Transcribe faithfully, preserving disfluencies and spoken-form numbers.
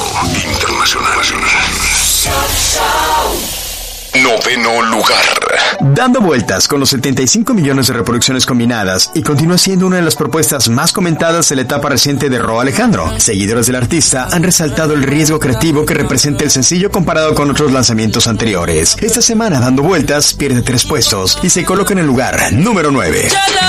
Internacional. Noveno lugar. Dando vueltas con los setenta y cinco millones de reproducciones combinadas y continúa siendo una de las propuestas más comentadas en la etapa reciente de Rauw Alejandro. Seguidores del artista han resaltado el riesgo creativo que representa el sencillo comparado con otros lanzamientos anteriores. Esta semana Dando Vueltas pierde tres puestos y se coloca en el lugar número nueve.